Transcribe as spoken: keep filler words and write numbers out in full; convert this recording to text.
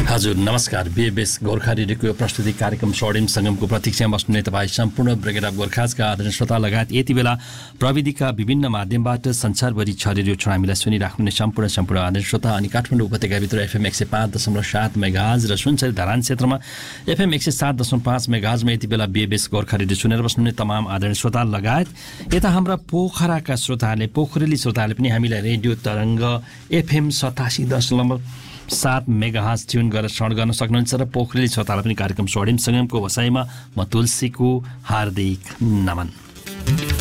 हजुर नमस्कार। बीएबएस गोर्खा रेडियोको प्रस्तुति कार्यक्रम स्वर्णिम सङ्गमको प्रतीक्षामा बस्नुहुने तपाईँ सम्पूर्ण ब्रिगेड अफ गोर्खाजका आदरणीय श्रोता लगायत यति बेला प्रविधिका विभिन्न माध्यमबाट संसारभरि छ रेडियो छ हामीलाई सुनिराख्नुहुने सम्पूर्ण सम्पूर्ण आदरणीय श्रोता अनि काठमाडौँ उपत्यकाभित्र एफएम एक सय पाँच दशमलव सात मेगाहर्ज र सुनसरी धरान क्षेत्रमा एफएम एक सय सात दशमलव पाँच मेगाहर्जमा यति बेला बीएबएस गोर्खा रेडियो सुनेर बस्नुहुने तमाम आदरणीय श्रोता लगायत यता हाम्रा पोखराका श्रोताहरूले पोखरेली श्रोताहरूले पनि हामीलाई रेडियो तरङ्ग एफएम सतासी दशमलव सात मेगाहर्ज ट्युन गरेर श्रवण गर्न सक्नुहुन्छ र पोखरेली श्रोतालाई पनि कार्यक्रम स्वर्णिम सङ्गमको बसाइमा म तुलसीको हार्दिक नमन।